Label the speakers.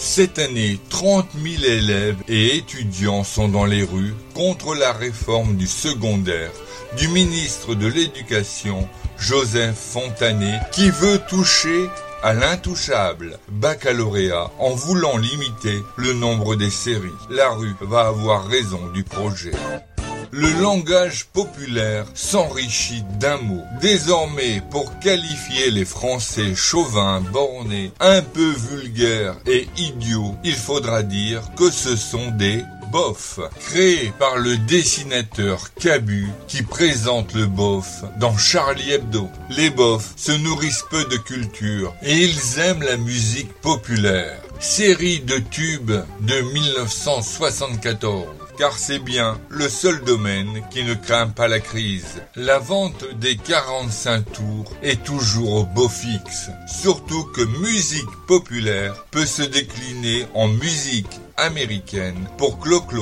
Speaker 1: Cette année, 30 000 élèves et étudiants sont dans les rues contre la réforme du secondaire du ministre de l'Éducation, Joseph Fontanet, qui veut toucher à l'intouchable baccalauréat en voulant limiter le nombre des séries. La rue va avoir raison du projet. Le langage populaire s'enrichit d'un mot. Désormais, pour qualifier les Français chauvins, bornés, un peu vulgaires et idiots, il faudra dire que ce sont des bofs, créés par le dessinateur Cabu qui présente le bof dans Charlie Hebdo. Les bofs se nourrissent peu de culture et ils aiment la musique populaire. Série de tubes de 1974. Car c'est bien le seul domaine qui ne craint pas la crise. La vente des 45 tours est toujours au beau fixe. Surtout que musique populaire peut se décliner en musique américaine pour Clo-Clo.